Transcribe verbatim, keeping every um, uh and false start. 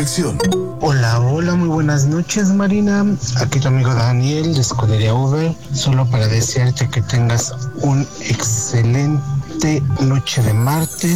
conexión. Hola, hola, muy buenas noches, Marina. Aquí tu amigo Daniel de Escudería Uber, solo para desearte que tengas un excelente noche de martes.